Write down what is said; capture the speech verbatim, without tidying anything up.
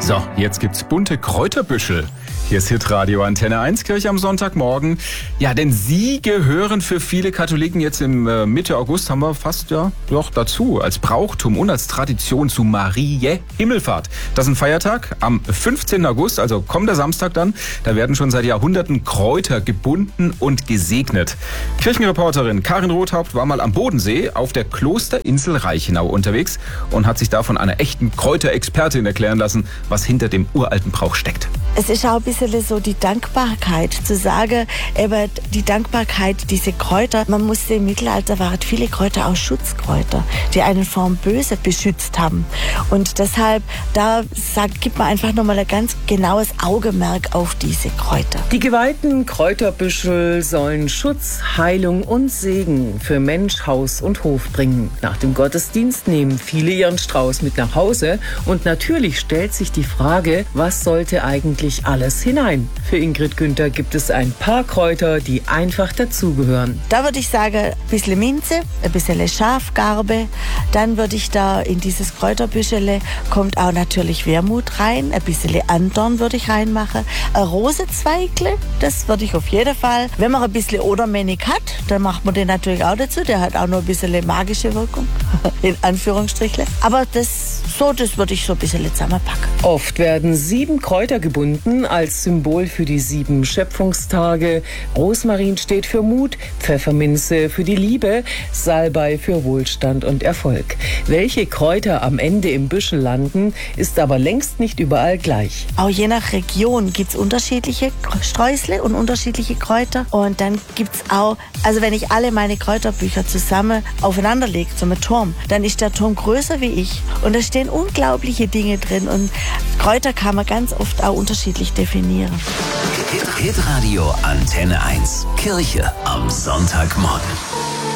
So, jetzt gibt's bunte Kräuterbüschel. Hier ist Hitradio Antenne eins, Kirche am Sonntagmorgen. Ja, denn sie gehören für viele Katholiken jetzt im äh, Mitte August, haben wir fast ja doch dazu, als Brauchtum und als Tradition zu Mariä Himmelfahrt. Das ist ein Feiertag am fünfzehnten August, also kommender Samstag dann. Da werden schon seit Jahrhunderten Kräuter gebunden und gesegnet. Kirchenreporterin Karin Rothaupt war mal am Bodensee auf der Klosterinsel Reichenau unterwegs und hat sich da von einer echten Kräuterexpertin erklären lassen, was hinter dem uralten Brauch steckt. Es ist auch ein bisschen so die Dankbarkeit, zu sagen, eben die Dankbarkeit, diese Kräuter. Man musste im Mittelalter, waren viele Kräuter auch Schutzkräuter, die einen vom Böse beschützt haben. Und deshalb, da sagt, gibt man einfach nochmal ein ganz genaues Augenmerk auf diese Kräuter. Die geweihten Kräuterbüschel sollen Schutz, Heilung und Segen für Mensch, Haus und Hof bringen. Nach dem Gottesdienst nehmen viele ihren Strauß mit nach Hause und natürlich stellt sich die Frage, was sollte eigentlich alles hinein? Für Ingrid Günther gibt es ein paar Kräuter, die einfach dazugehören. Da würde ich sagen, ein bisschen Minze, ein bisschen Schafgarbe. Dann würde ich da in dieses Kräuterbüschel, kommt auch natürlich Wermut rein, ein bisschen Andorn würde ich reinmachen. Ein Rosenzweigle, das würde ich auf jeden Fall. Wenn man ein bisschen Odermänig hat, dann macht man den natürlich auch dazu. Der hat auch noch ein bisschen magische Wirkung, in Anführungsstrichen. Aber das, so, das würde ich so ein bisschen zusammenpacken. Oft werden sieben Kräuter gebunden als Symbol für die sieben Schöpfungstage. Rosmarin steht für Mut, Pfefferminze für die Liebe, Salbei für Wohlstand und Erfolg. Welche Kräuter am Ende im Büschel landen, ist aber längst nicht überall gleich. Auch je nach Region gibt es unterschiedliche Streusel und unterschiedliche Kräuter. Und dann gibt es auch, also wenn ich alle meine Kräuterbücher zusammen aufeinander lege, so mit Turm, dann ist der Turm größer wie ich. Und da stehen unglaubliche Dinge drin. Und Kräuter kann man ganz oft auch unterschiedlich definieren. Hitradio Antenne eins. Kirche am Sonntagmorgen.